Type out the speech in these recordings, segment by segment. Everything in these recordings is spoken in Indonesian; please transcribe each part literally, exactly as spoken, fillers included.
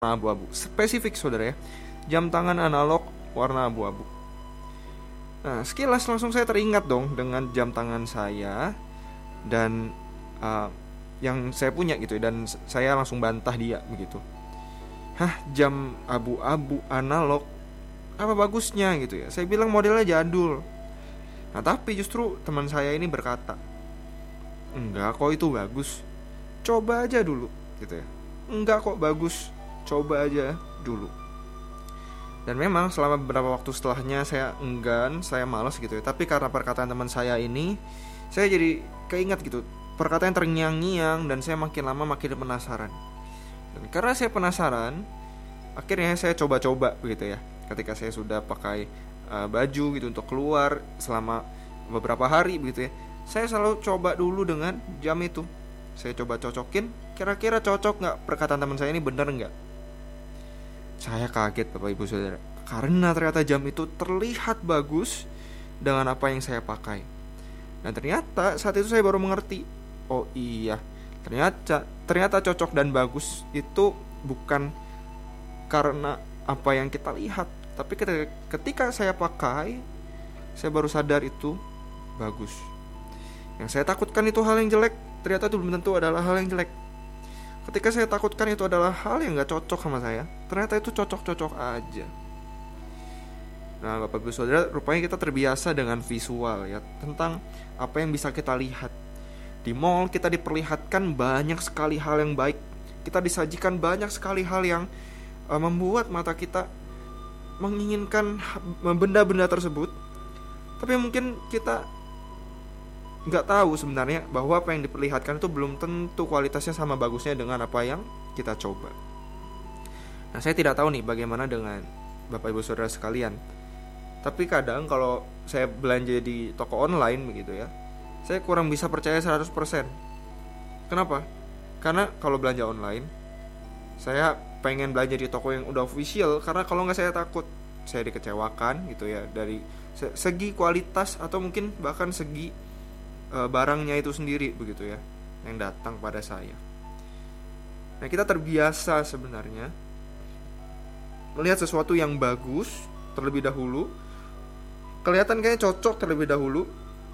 abu-abu. Spesifik saudara ya, jam tangan analog warna abu-abu. Nah, sekilas langsung saya teringat dong dengan jam tangan saya dan uh, yang saya punya gitu, dan saya langsung bantah dia begitu. Hah, jam abu-abu analog, apa bagusnya gitu ya? Saya bilang modelnya jadul. Nah, tapi justru teman saya ini berkata, enggak kok itu bagus, coba aja dulu gitu ya. Enggak kok bagus, coba aja dulu. Dan memang selama beberapa waktu setelahnya saya enggan, saya malas gitu ya. Tapi karena perkataan teman saya ini, saya jadi keingat gitu, perkataan terngiang-ngiang, dan saya makin lama makin penasaran. Dan karena saya penasaran, akhirnya saya coba-coba begitu ya. Ketika saya sudah pakai uh, baju gitu untuk keluar selama beberapa hari begitu ya, saya selalu coba dulu dengan jam itu. Saya coba cocokin, kira-kira cocok gak perkataan teman saya ini, bener gak? Saya kaget Bapak Ibu Saudara, karena ternyata jam itu terlihat bagus dengan apa yang saya pakai. Dan ternyata saat itu saya baru mengerti, oh iya, ternyata ternyata cocok dan bagus itu bukan karena apa yang kita lihat, tapi ketika, ketika saya pakai, saya baru sadar itu bagus. Yang saya takutkan itu hal yang jelek, ternyata itu belum tentu adalah hal yang jelek. Ketika saya takutkan itu adalah hal yang gak cocok sama saya, ternyata itu cocok-cocok aja. Nah Bapak Ibu Saudara, rupanya kita terbiasa dengan visual ya, tentang apa yang bisa kita lihat. Di mall kita diperlihatkan banyak sekali hal yang baik, kita disajikan banyak sekali hal yang uh, membuat mata kita menginginkan benda-benda tersebut. Tapi mungkin kita nggak tahu sebenarnya bahwa apa yang diperlihatkan itu belum tentu kualitasnya sama bagusnya dengan apa yang kita coba. Nah, saya tidak tahu nih bagaimana dengan Bapak Ibu Saudara sekalian. Tapi kadang kalau saya belanja di toko online begitu ya, saya kurang bisa percaya seratus persen. Kenapa? Karena kalau belanja online, saya pengen belanja di toko yang udah official, karena kalau nggak saya takut saya dikecewakan gitu ya, dari segi kualitas atau mungkin bahkan segi barangnya itu sendiri begitu ya, yang datang pada saya. Nah, kita terbiasa sebenarnya melihat sesuatu yang bagus terlebih dahulu, kelihatan kayaknya cocok terlebih dahulu,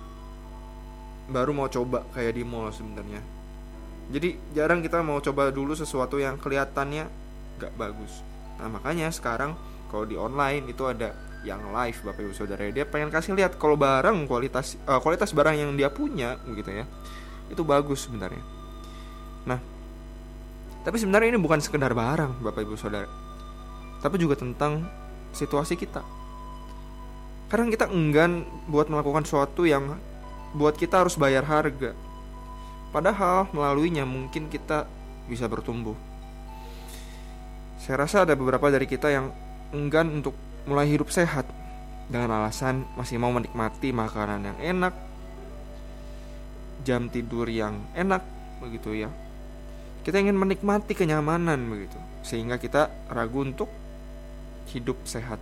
baru mau coba kayak di mall sebenarnya. Jadi jarang kita mau coba dulu sesuatu yang kelihatannya gak bagus. Nah, makanya sekarang kalau di online itu ada yang live Bapak Ibu Saudara, dia pengen kasih lihat kalau barang kualitas uh, kualitas barang yang dia punya begitu ya, itu bagus sebenarnya. Nah, tapi sebenarnya ini bukan sekedar barang Bapak Ibu Saudara, tapi juga tentang situasi kita. Kadang kita enggan buat melakukan sesuatu yang buat kita harus bayar harga, padahal melaluinya mungkin kita bisa bertumbuh. Saya rasa ada beberapa dari kita yang enggan untuk mulai hidup sehat dengan alasan masih mau menikmati makanan yang enak, jam tidur yang enak begitu ya. Kita ingin menikmati kenyamanan begitu, sehingga kita ragu untuk hidup sehat.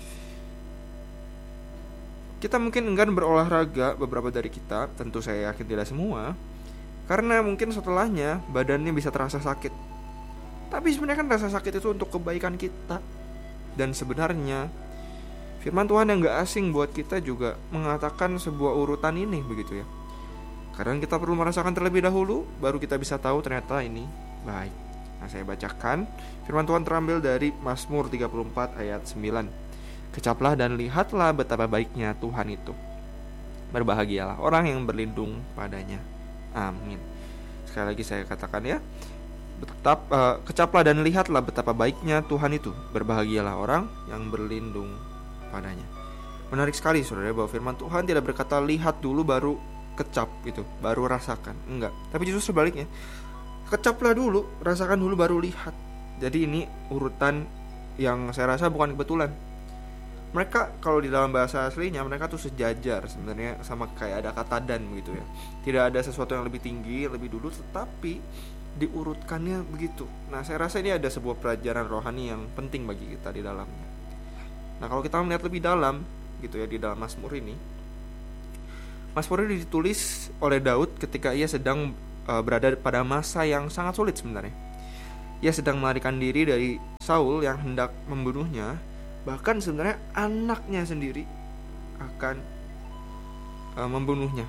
Kita mungkin enggan berolahraga, beberapa dari kita, tentu saya yakin tidak semua, karena mungkin setelahnya badannya bisa terasa sakit. Tapi sebenarnya kan rasa sakit itu untuk kebaikan kita. Dan sebenarnya firman Tuhan yang gak asing buat kita juga mengatakan sebuah urutan ini begitu ya. Kadang kita perlu merasakan terlebih dahulu, baru kita bisa tahu ternyata ini baik. Nah, saya bacakan firman Tuhan terambil dari Mazmur tiga puluh empat ayat sembilan. Kecaplah dan lihatlah betapa baiknya Tuhan itu. Berbahagialah orang yang berlindung padanya. Amin. Sekali lagi saya katakan ya, Tetap, uh, kecaplah dan lihatlah betapa baiknya Tuhan itu. Berbahagialah orang yang berlindung padanya. Menarik sekali saudara, bahwa firman Tuhan tidak berkata lihat dulu baru kecap gitu, baru rasakan. Enggak, tapi justru sebaliknya, kecaplah dulu, rasakan dulu baru lihat. Jadi ini urutan yang saya rasa bukan kebetulan. Mereka kalau di dalam bahasa aslinya, mereka tuh sejajar sebenarnya, sama kayak ada kata dan begitu ya. Tidak ada sesuatu yang lebih tinggi, lebih dulu, tetapi diurutkannya begitu. Nah, saya rasa ini ada sebuah pelajaran rohani yang penting bagi kita di dalamnya. Nah, kalau kita melihat lebih dalam gitu ya, di dalam Mazmur ini, Mazmur ini ditulis oleh Daud ketika ia sedang uh, berada pada masa yang sangat sulit sebenarnya. ia sedang melarikan diri dari Saul yang hendak membunuhnya. Bahkan sebenarnya anaknya sendiri akan uh, membunuhnya.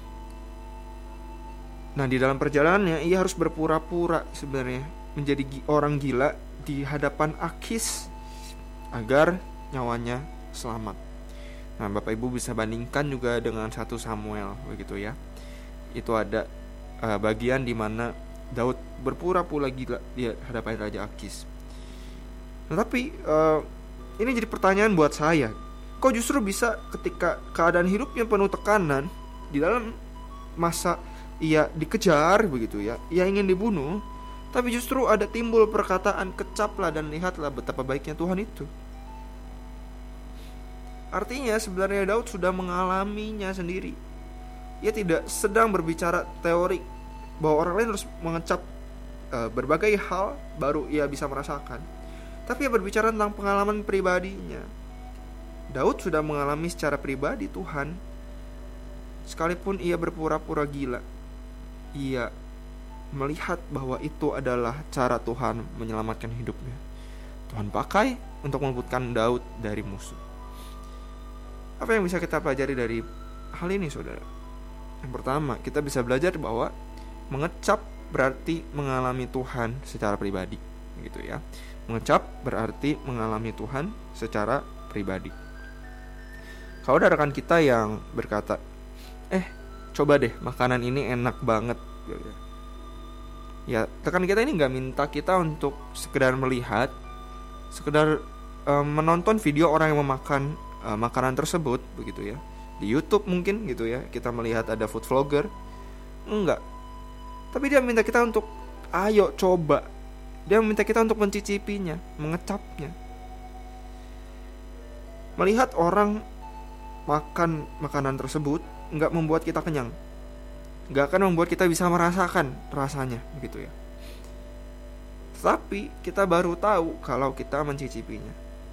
Nah, di dalam perjalanannya ia harus berpura-pura sebenarnya menjadi orang gila di hadapan Akis agar nyawanya selamat. Nah, Bapak Ibu bisa bandingkan juga dengan satu Samuel begitu ya. Itu ada uh, bagian di mana Daud berpura-pura gila di hadapan Raja Akis. Nah, tapi uh, ini jadi pertanyaan buat saya. Kok justru bisa ketika keadaan hidupnya penuh tekanan, di dalam masa ia dikejar begitu ya, ia ingin dibunuh, tapi justru ada timbul perkataan, kecaplah dan lihatlah betapa baiknya Tuhan itu. Artinya sebenarnya Daud sudah mengalaminya sendiri. Ia tidak sedang berbicara teori bahwa orang lain harus mengecap uh, berbagai hal baru ia bisa merasakan, tapi ia berbicara tentang pengalaman pribadinya. Daud sudah mengalami secara pribadi Tuhan, sekalipun ia berpura-pura gila. Ia melihat bahwa itu adalah cara Tuhan menyelamatkan hidupnya. Tuhan pakai untuk meluputkan Daud dari musuh. Apa yang bisa kita pelajari dari hal ini, saudara? Yang pertama, kita bisa belajar bahwa mengecap berarti mengalami Tuhan secara pribadi, gitu ya. Mengecap berarti mengalami Tuhan secara pribadi. Kalau ada rekan kita yang berkata, eh coba deh makanan ini enak banget, ya rekan kita ini gak minta kita untuk sekedar melihat, sekedar uh, menonton video orang yang memakan uh, makanan tersebut begitu ya. Di YouTube mungkin gitu ya, kita melihat ada food vlogger. Enggak. Tapi dia minta kita untuk ayo coba. Dia minta kita untuk mencicipinya, mengecapnya. Melihat orang makan makanan tersebut enggak membuat kita kenyang, enggak akan membuat kita bisa merasakan rasanya gitu ya. Tapi kita baru tahu kalau kita mencicipinya.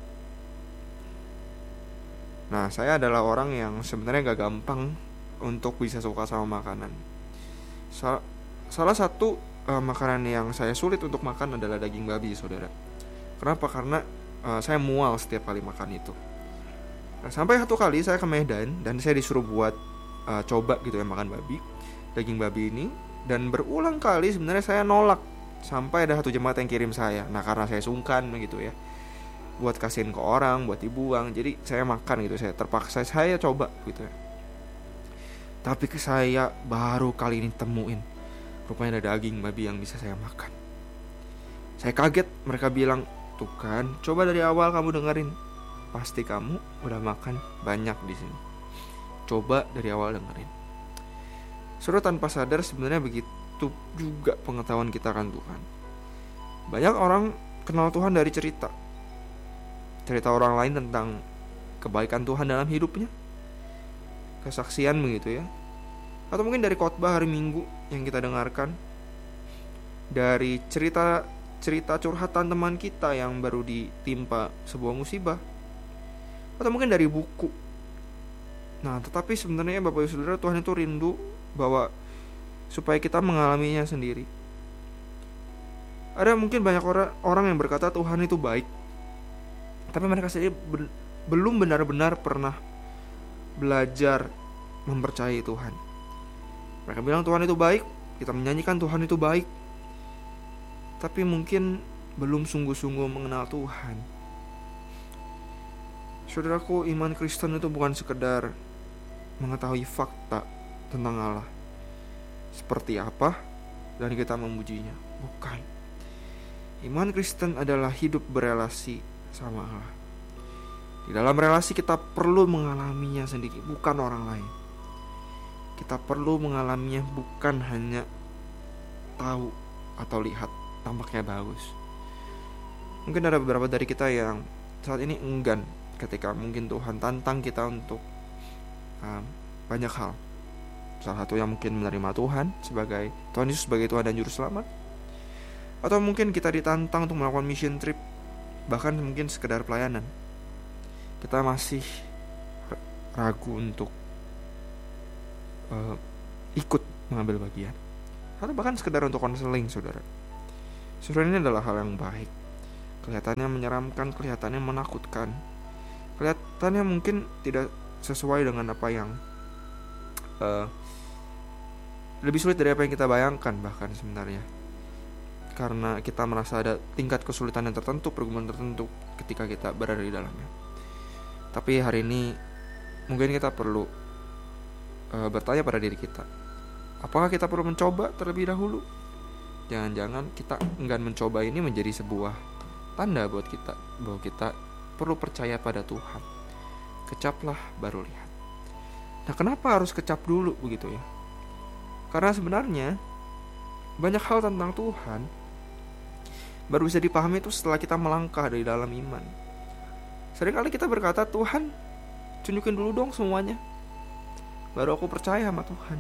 Nah, saya adalah orang yang sebenarnya gak gampang untuk bisa suka sama makanan. Sa- Salah satu uh, makanan yang saya sulit untuk makan adalah daging babi, saudara. Kenapa? Karena uh, saya mual setiap kali makan itu. Nah, sampai satu kali saya ke Medan dan saya disuruh buat Uh, coba gitu ya makan babi, daging babi ini, dan berulang kali sebenarnya saya nolak sampai ada satu jemaat yang kirim saya. Nah, karena saya sungkan gitu ya buat kasihin ke orang, buat dibuang, jadi saya makan gitu, saya terpaksa saya coba gitu ya. Tapi saya baru kali ini temuin rupanya ada daging babi yang bisa saya makan. Saya kaget, mereka bilang, tuh kan, coba dari awal kamu dengerin, pasti kamu udah makan banyak di sini. Coba dari awal dengerin. Saudara, tanpa sadar sebenarnya begitu juga pengetahuan kita akan Tuhan. Banyak orang kenal Tuhan dari cerita. Cerita orang lain tentang kebaikan Tuhan dalam hidupnya, kesaksian begitu ya. Atau mungkin dari khotbah hari Minggu yang kita dengarkan, dari cerita cerita curhatan teman kita yang baru ditimpa sebuah musibah, atau mungkin dari buku. Nah, tetapi sebenarnya Bapak Ibu Saudara, Tuhan itu rindu bahwa supaya kita mengalaminya sendiri. Ada mungkin banyak orang orang yang berkata Tuhan itu baik, tapi mereka sendiri ben, belum benar-benar pernah belajar mempercayai Tuhan. Mereka bilang Tuhan itu baik, kita menyanyikan Tuhan itu baik, tapi mungkin belum sungguh-sungguh mengenal Tuhan. Saudaraku, iman Kristen itu bukan sekedar mengetahui fakta tentang Allah seperti apa dan kita memujinya. Bukan. Iman Kristen adalah hidup berelasi sama Allah. Di dalam relasi kita perlu mengalaminya sendiri, bukan orang lain. Kita perlu mengalaminya, bukan hanya tahu atau lihat tampaknya bagus. Mungkin ada beberapa dari kita yang saat ini enggan ketika mungkin Tuhan tantang kita untuk um, banyak hal. Salah satu yang mungkin menerima Tuhan sebagai Tuhan Yesus sebagai Tuhan dan Juru Selamat, atau mungkin kita ditantang untuk melakukan mission trip, bahkan mungkin sekedar pelayanan. Kita masih ragu untuk uh, ikut mengambil bagian, atau bahkan sekedar untuk konseling, saudara. Saudara, ini adalah hal yang baik. Kelihatannya menyeramkan, kelihatannya menakutkan, kelihatannya mungkin tidak sesuai dengan apa yang uh, lebih sulit dari apa yang kita bayangkan bahkan sebenarnya. Karena kita merasa ada tingkat kesulitan yang tertentu, pergumulan tertentu ketika kita berada di dalamnya. Tapi hari ini mungkin kita perlu uh, bertanya pada diri kita, apakah kita perlu mencoba terlebih dahulu? Jangan-jangan kita enggan mencoba ini menjadi sebuah tanda buat kita bahwa kita perlu percaya pada Tuhan. Kecaplah baru lihat. Nah, kenapa harus kecap dulu begitu ya? Karena sebenarnya banyak hal tentang Tuhan baru bisa dipahami itu setelah kita melangkah dari dalam iman. Seringkali kita berkata, Tuhan, tunjukin dulu dong semuanya, baru aku percaya sama Tuhan.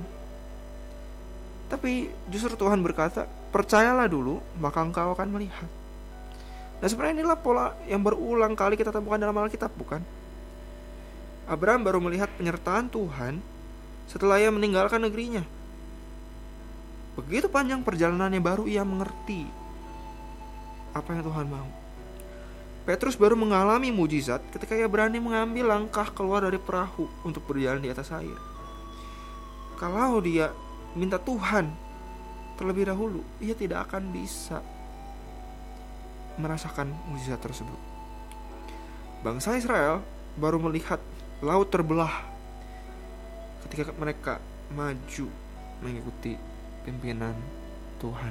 Tapi justru Tuhan berkata, percayalah dulu, maka engkau akan melihat. Nah, sebenarnya inilah pola yang berulang kali kita temukan dalam Alkitab, bukan? Abraham baru melihat penyertaan Tuhan setelah ia meninggalkan negerinya. Begitu panjang perjalanannya baru ia mengerti apa yang Tuhan mau. Petrus baru mengalami mujizat ketika ia berani mengambil langkah keluar dari perahu untuk berjalan di atas air. Kalau dia minta Tuhan terlebih dahulu, ia tidak akan bisa merasakan mujizat tersebut. Bangsa Israel baru melihat laut terbelah ketika mereka maju mengikuti pimpinan Tuhan.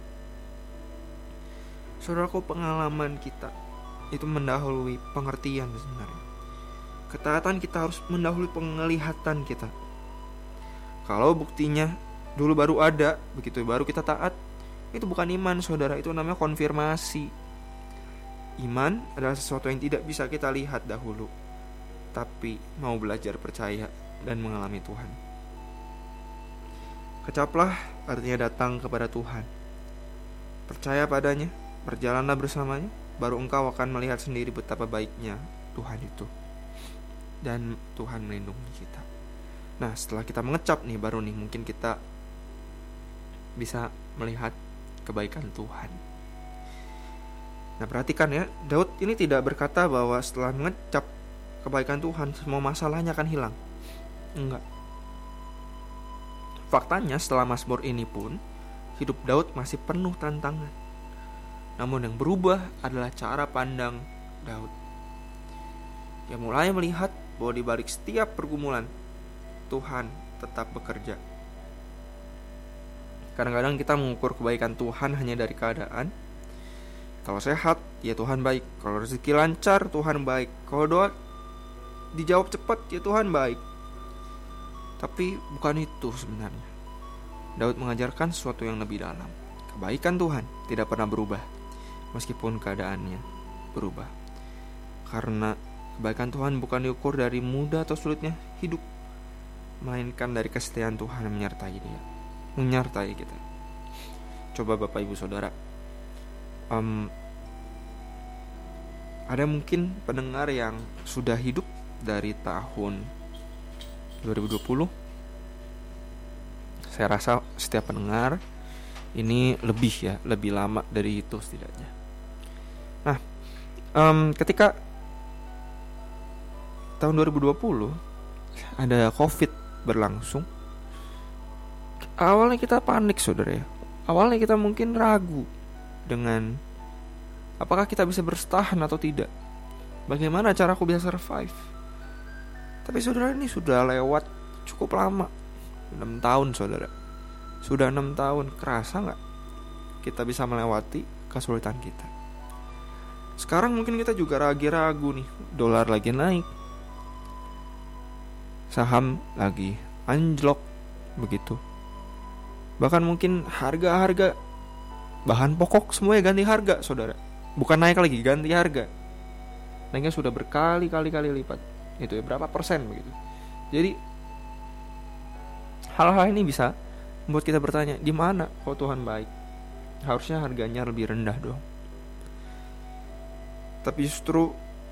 Saudaraku, pengalaman kita itu mendahului pengertian sebenarnya. Ketaatan kita harus mendahului penglihatan kita. Kalau buktinya dulu baru ada, begitu baru kita taat, itu bukan iman, saudara, itu namanya konfirmasi. Iman adalah sesuatu yang tidak bisa kita lihat dahulu, tapi mau belajar percaya dan mengalami Tuhan. Kecaplah artinya datang kepada Tuhan. Percaya padanya, berjalanlah bersamanya, baru engkau akan melihat sendiri betapa baiknya Tuhan itu. Dan Tuhan melindungi kita. Nah, setelah kita mengecap nih, baru nih mungkin kita bisa melihat kebaikan Tuhan. Nah, perhatikan ya, Daud ini tidak berkata bahwa setelah mengecap kebaikan Tuhan semua masalahnya akan hilang. Enggak. Faktanya setelah Mazmur ini pun hidup Daud masih penuh tantangan. Namun yang berubah adalah cara pandang Daud. Dia mulai melihat bahwa di balik setiap pergumulan Tuhan tetap bekerja. Kadang-kadang kita mengukur kebaikan Tuhan hanya dari keadaan. Kalau sehat, ya Tuhan baik. Kalau rezeki lancar, Tuhan baik. Kalau doa dijawab cepat, ya Tuhan baik. Tapi bukan itu sebenarnya. Daud mengajarkan sesuatu yang lebih dalam. Kebaikan Tuhan tidak pernah berubah, meskipun keadaannya berubah. Karena kebaikan Tuhan bukan diukur dari mudah atau sulitnya hidup, melainkan dari kesetiaan Tuhan yang menyertai dia, menyertai kita. Coba Bapak Ibu Saudara, um, ada mungkin pendengar yang sudah hidup dari tahun dua ribu dua puluh. Saya rasa setiap pendengar ini lebih ya, lebih lama dari itu setidaknya. Nah, um, ketika tahun dua ribu dua puluh ada COVID berlangsung, awalnya kita panik, saudara ya. Awalnya kita mungkin ragu dengan apakah kita bisa bertahan atau tidak. Bagaimana cara aku bisa survive? Tapi saudara, ini sudah lewat cukup lama, enam tahun saudara. Sudah enam tahun, kerasa gak kita bisa melewati kesulitan kita? Sekarang mungkin kita juga ragu-ragu nih. Dolar lagi naik, saham lagi anjlok begitu. Bahkan mungkin harga-harga bahan pokok semuanya ganti harga, saudara. Bukan naik lagi, ganti harga. Naiknya sudah berkali-kali-kali lipat. Itu ya, berapa persen begitu. Jadi hal-hal ini bisa membuat kita bertanya, di mana kok Tuhan baik? Harusnya harganya lebih rendah dong. Tapi justru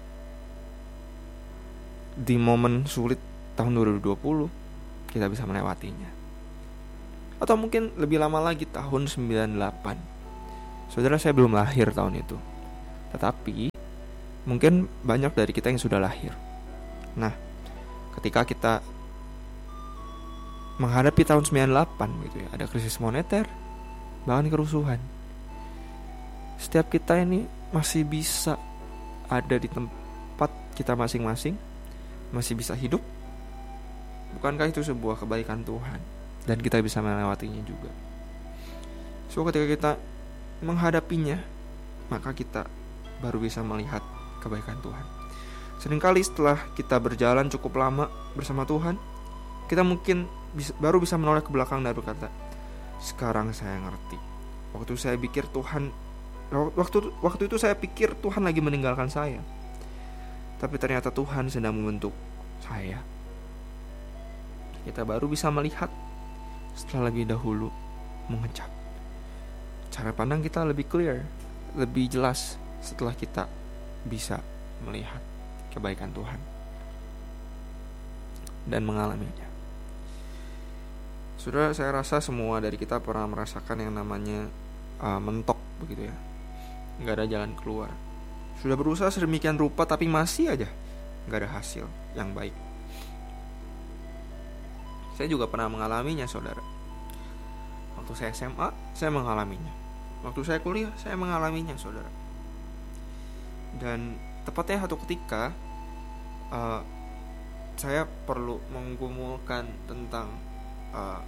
di momen sulit tahun dua ribu dua puluh kita bisa melewatinya. Atau mungkin lebih lama lagi, tahun sembilan puluh delapan. Saudara, saya belum lahir tahun itu, tetapi mungkin banyak dari kita yang sudah lahir. Nah, ketika kita menghadapi tahun sembilan puluh delapan gitu ya, ada krisis moneter, bahkan kerusuhan. Setiap kita ini masih bisa ada di tempat kita masing-masing, masih bisa hidup. Bukankah itu sebuah kebaikan Tuhan? Dan kita bisa melewatinya juga. So, ketika kita menghadapinya, maka kita baru bisa melihat kebaikan Tuhan. Seringkali setelah kita berjalan cukup lama bersama Tuhan, kita mungkin bisa, baru bisa menoleh ke belakang dan berkata, sekarang saya ngerti. Waktu saya pikir Tuhan, waktu waktu itu saya pikir Tuhan lagi meninggalkan saya, tapi ternyata Tuhan sedang membentuk saya. Kita baru bisa melihat setelah lebih dahulu mengecap. Cara pandang kita lebih clear, lebih jelas setelah kita bisa melihat kebaikan Tuhan dan mengalaminya. Saudara, saya rasa semua dari kita pernah merasakan yang namanya uh, mentok begitu ya. Gak ada jalan keluar. Sudah berusaha sedemikian rupa tapi masih aja gak ada hasil yang baik. Saya juga pernah mengalaminya, saudara. Waktu saya S M A, saya mengalaminya. Waktu saya kuliah, saya mengalaminya, saudara. Dan tepatnya satu ketika uh, saya perlu menggumulkan tentang uh,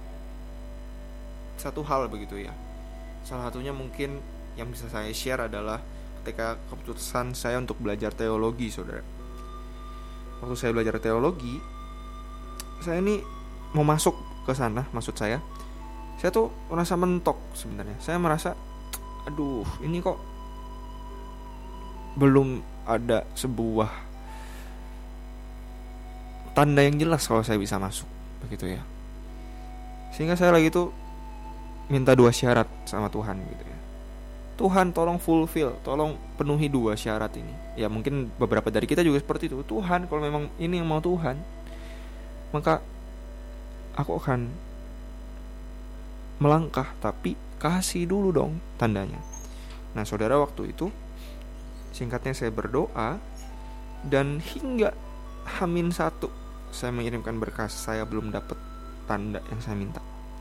satu hal begitu ya. Salah satunya mungkin yang bisa saya share adalah ketika keputusan saya untuk belajar teologi, saudara. Waktu saya belajar teologi, saya ini mau masuk ke sana, maksud saya, saya tuh merasa mentok sebenarnya. Saya merasa, aduh, ini kok belum ada sebuah tanda yang jelas kalau saya bisa masuk, begitu ya. Sehingga saya lagi tuh minta dua syarat sama Tuhan gitu ya. Tuhan, tolong fulfill, tolong penuhi dua syarat ini. Ya mungkin beberapa dari kita juga seperti itu. Tuhan, kalau memang ini yang mau Tuhan, maka aku akan melangkah, tapi kasih dulu dong tandanya. Nah, saudara, waktu itu singkatnya saya berdoa, dan hingga Hamin satu saya mengirimkan berkas, saya belum dapat tanda yang saya minta.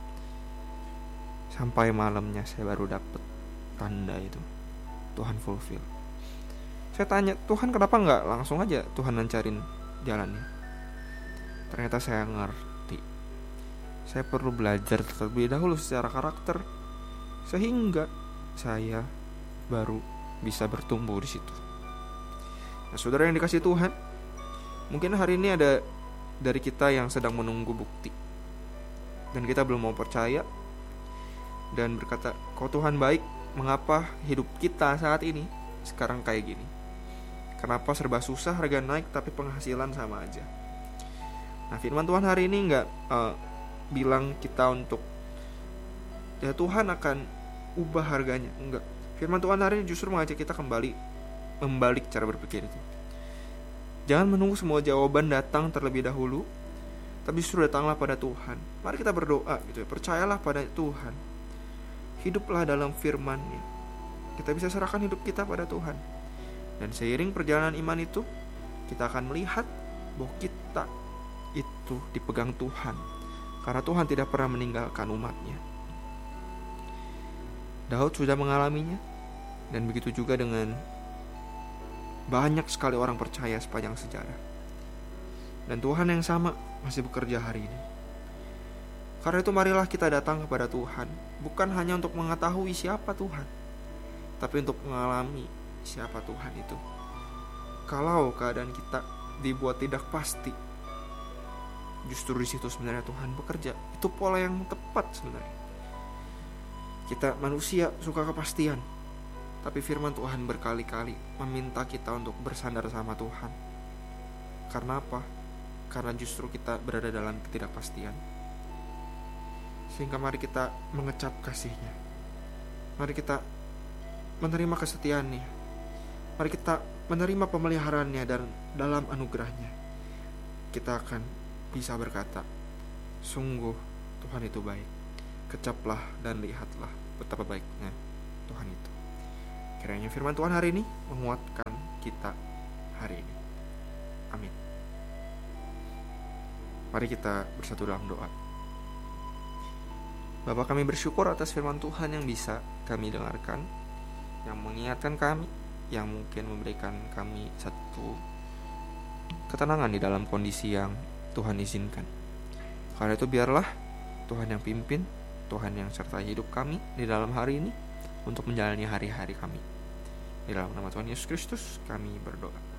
Sampai malamnya saya baru dapat tanda itu. Tuhan fulfill. Saya tanya, Tuhan kenapa nggak langsung aja Tuhan lancarin jalannya? Ternyata saya ngerti. Saya perlu belajar terlebih dahulu secara karakter, sehingga saya baru bisa bertumbuh di situ. Nah, saudara yang dikasihi Tuhan, mungkin hari ini ada dari kita yang sedang menunggu bukti, dan kita belum mau percaya dan berkata, kok Tuhan baik, mengapa hidup kita saat ini sekarang kayak gini? Kenapa serba susah, harga naik tapi penghasilan sama aja? Nah, firman Tuhan hari ini nggak uh, bilang kita untuk ya Tuhan akan ubah harganya, enggak. Firman Tuhan hari ini justru mengajak kita kembali membalik cara berpikir itu. Jangan menunggu semua jawaban datang terlebih dahulu, tapi justru datanglah pada Tuhan. Mari kita berdoa gitu ya, percayalah pada Tuhan. Hiduplah dalam firman-Nya. Kita bisa serahkan hidup kita pada Tuhan. Dan seiring perjalanan iman itu, kita akan melihat bahwa kita itu dipegang Tuhan, karena Tuhan tidak pernah meninggalkan umat-Nya. Daud sudah mengalaminya, dan begitu juga dengan banyak sekali orang percaya sepanjang sejarah. Dan Tuhan yang sama masih bekerja hari ini. Karena itu marilah kita datang kepada Tuhan, bukan hanya untuk mengetahui siapa Tuhan, tapi untuk mengalami siapa Tuhan itu. Kalau keadaan kita dibuat tidak pasti, justru di situ sebenarnya Tuhan bekerja. Itu pola yang tepat sebenarnya. Kita manusia suka kepastian, tapi firman Tuhan berkali-kali meminta kita untuk bersandar sama Tuhan. Karena apa? Karena justru kita berada dalam ketidakpastian. Sehingga mari kita mengecap kasih-Nya. Mari kita menerima kesetiaan-Nya. Mari kita menerima pemeliharaannya, dan dalam anugerah-Nya kita akan bisa berkata, sungguh Tuhan itu baik. Kecaplah dan lihatlah betapa baiknya Tuhan itu. Kiranya firman Tuhan hari ini menguatkan kita hari ini. Amin. Mari kita bersatu dalam doa. Bapa, kami bersyukur atas firman Tuhan yang bisa kami dengarkan, yang mengingatkan kami, yang mungkin memberikan kami satu ketenangan di dalam kondisi yang Tuhan izinkan. Karena itu biarlah Tuhan yang pimpin, Tuhan yang sertai hidup kami di dalam hari ini untuk menjalani hari-hari kami. Di dalam nama Tuhan Yesus Kristus kami berdoa.